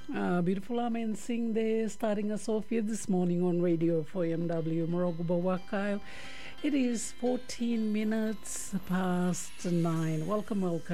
Beautiful Amen Singh there, starting us off here this morning on radio for MW Moroguba Wakile. It is 14 minutes past 9. Welcome, welcome.